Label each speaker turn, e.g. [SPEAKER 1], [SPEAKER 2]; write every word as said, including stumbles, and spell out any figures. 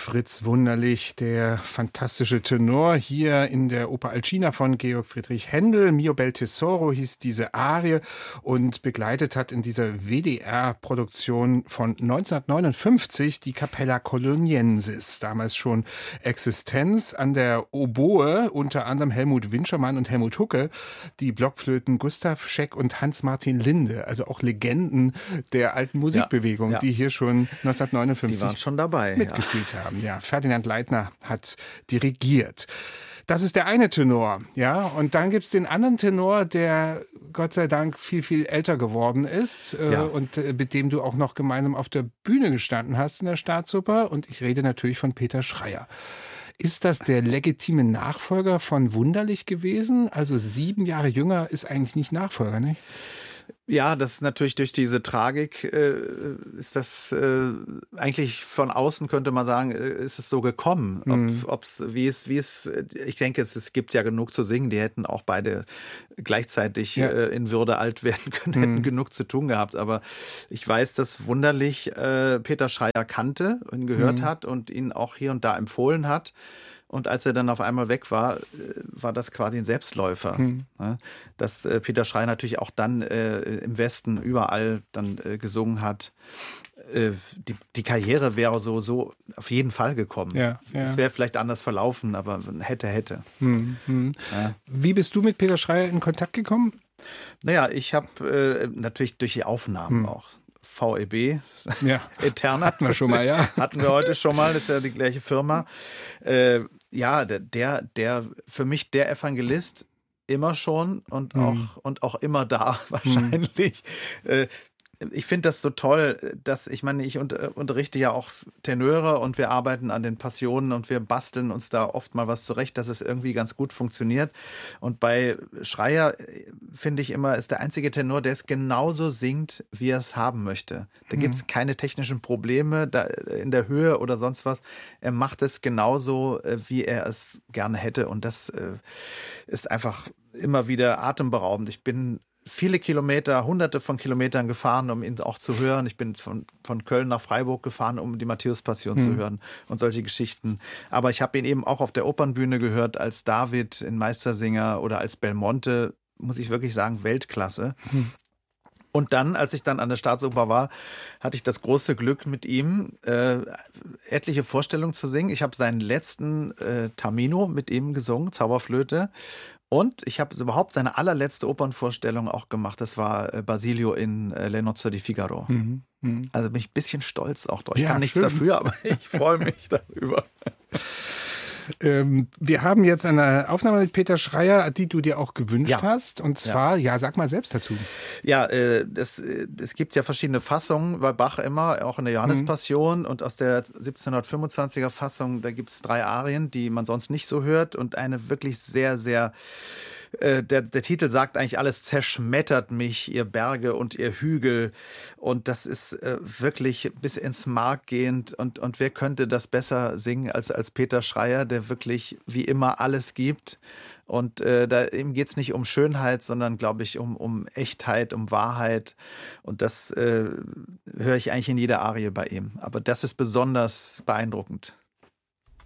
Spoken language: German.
[SPEAKER 1] Fritz Wunderlich, der fantastische Tenor hier in der Oper Alcina von Georg Friedrich Händel. Mio bel tesoro hieß diese Arie und begleitet hat in dieser W D R-Produktion von neunzehnhundertneunundfünfzig die Capella Coloniensis, damals schon Existenz, an der Oboe unter anderem Helmut Winschermann und Helmut Hucke, die Blockflöten Gustav Scheck und Hans-Martin Linde, also auch Legenden der alten Musikbewegung,
[SPEAKER 2] ja, ja.
[SPEAKER 1] die hier schon neunzehnhundertneunundfünfzig
[SPEAKER 2] Die waren schon dabei,
[SPEAKER 1] mitgespielt ja. haben. Ja, Ferdinand Leitner hat dirigiert. Das ist der eine Tenor, ja. Und dann gibt's den anderen Tenor, der Gott sei Dank viel, viel älter geworden ist äh,
[SPEAKER 2] ja.
[SPEAKER 1] und äh, mit dem du auch noch gemeinsam auf der Bühne gestanden hast in der Staatsoper. Und ich rede natürlich von Peter Schreyer. Ist das der legitime Nachfolger von Wunderlich gewesen? Also sieben Jahre jünger ist eigentlich nicht Nachfolger, nicht?
[SPEAKER 2] Ja, das ist natürlich durch diese Tragik, äh, ist das äh, eigentlich von außen, könnte man sagen, äh, ist es so gekommen.
[SPEAKER 1] Mhm.
[SPEAKER 2] Ob, ob's, wie es, wie es, ich denke, es, es gibt ja genug zu singen, die hätten auch beide gleichzeitig
[SPEAKER 1] ja.
[SPEAKER 2] äh, in Würde alt werden können,
[SPEAKER 1] mhm.
[SPEAKER 2] hätten genug zu tun gehabt. Aber ich weiß, dass Wunderlich äh, Peter Schreyer kannte und gehört mhm. hat und ihn auch hier und da empfohlen hat. Und als er dann auf einmal weg war, war das quasi ein Selbstläufer. Hm. Dass äh, Peter Schreyer natürlich auch dann äh, im Westen überall dann äh, gesungen hat. Äh, die, die Karriere wäre so, so auf jeden Fall gekommen.
[SPEAKER 1] Ja, ja.
[SPEAKER 2] Es wäre vielleicht anders verlaufen, aber hätte, hätte.
[SPEAKER 1] Hm, hm.
[SPEAKER 2] Ja.
[SPEAKER 1] Wie bist du mit Peter Schreyer in Kontakt gekommen?
[SPEAKER 2] Naja, ich habe äh, natürlich durch die Aufnahmen hm. auch. V E B,
[SPEAKER 1] ja.
[SPEAKER 2] Eterna.
[SPEAKER 1] Hatten wir schon mal, ja.
[SPEAKER 2] Hatten wir heute schon mal, das ist ja die gleiche Firma. Äh, ja, der, der, für mich der Evangelist immer schon und auch, hm. und auch immer da wahrscheinlich. Hm. Äh, Ich finde das so toll, dass, ich meine, ich unterrichte ja auch Tenöre und wir arbeiten an den Passionen und wir basteln uns da oft mal was zurecht, dass es irgendwie ganz gut funktioniert. Und bei Schreyer, finde ich immer, ist der einzige Tenor, der es genauso singt, wie er es haben möchte. Da mhm. gibt es keine technischen Probleme da in der Höhe oder sonst was. Er macht es genauso, wie er es gerne hätte. Und das ist einfach immer wieder atemberaubend. Ich bin viele Kilometer, hunderte von Kilometern gefahren, um ihn auch zu hören. Ich bin von, von Köln nach Freiburg gefahren, um die Matthäus-Passion mhm. zu hören und solche Geschichten. Aber ich habe ihn eben auch auf der Opernbühne gehört, als David in Meistersinger oder als Belmonte, muss ich wirklich sagen, Weltklasse. Mhm. Und dann, als ich dann an der Staatsoper war, hatte ich das große Glück, mit ihm äh, etliche Vorstellungen zu singen. Ich habe seinen letzten äh, Tamino mit ihm gesungen, Zauberflöte. Und ich habe überhaupt seine allerletzte Opernvorstellung auch gemacht. Das war äh, Basilio in äh, Le Nozze di Figaro. Mhm. Mhm. Also bin ich ein bisschen stolz auch drauf. Ich ja, kann nichts schön. dafür, aber ich freue mich darüber.
[SPEAKER 1] Ähm, wir haben jetzt eine Aufnahme mit Peter Schreyer, die du dir auch gewünscht ja. hast. Und zwar, ja. ja, sag mal selbst dazu.
[SPEAKER 2] Ja, äh, das, es gibt ja verschiedene Fassungen bei Bach immer, auch in der Johannespassion. Mhm. Und aus der siebzehnhundertfünfundzwanziger Fassung, da gibt es drei Arien, die man sonst nicht so hört. Und eine wirklich sehr, sehr... Der, der Titel sagt eigentlich alles, zerschmettert mich, ihr Berge und ihr Hügel. Und das ist äh, wirklich bis ins Mark gehend. Und, und wer könnte das besser singen als, als Peter Schreyer, der wirklich wie immer alles gibt. Und äh, da ihm geht es nicht um Schönheit, sondern, glaube ich, um, um Echtheit, um Wahrheit. Und das äh, höre ich eigentlich in jeder Arie bei ihm. Aber das ist besonders beeindruckend.